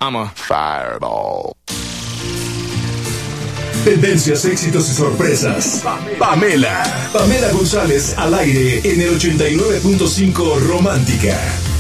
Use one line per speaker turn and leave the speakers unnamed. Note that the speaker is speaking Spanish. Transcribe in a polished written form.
Fireball.
Tendencias, éxitos y sorpresas. Pamela González al aire en el 89.5 Romántica.